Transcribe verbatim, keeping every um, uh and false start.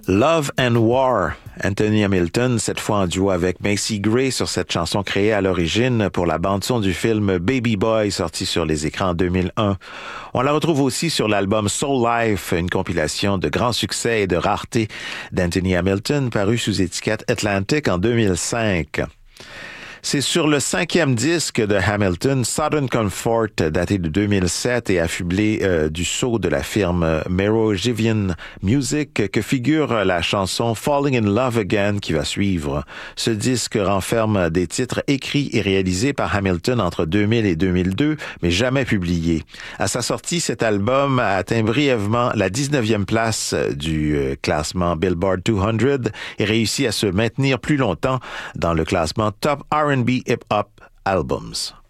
Love and War, Anthony Hamilton, cette fois en duo avec Macy Gray sur cette chanson créée à l'origine pour la bande-son du film Baby Boy, sorti sur les écrans en deux mille un. On la retrouve aussi sur l'album Soul Life, une compilation de grands succès et de raretés d'Anthony Hamilton, paru sous étiquette Atlantic en deux mille cinq. C'est sur le cinquième disque de Hamilton, Southern Comfort, daté de deux mille sept et affublé euh, du sceau de la firme Merovingian Music, que figure la chanson Falling in Love Again qui va suivre. Ce disque renferme des titres écrits et réalisés par Hamilton entre deux mille et deux mille deux, mais jamais publiés. À sa sortie, cet album a atteint brièvement la dix-neuvième place du euh, classement Billboard deux cents et réussit à se maintenir plus longtemps dans le classement Top R and B Hip Hop Albums.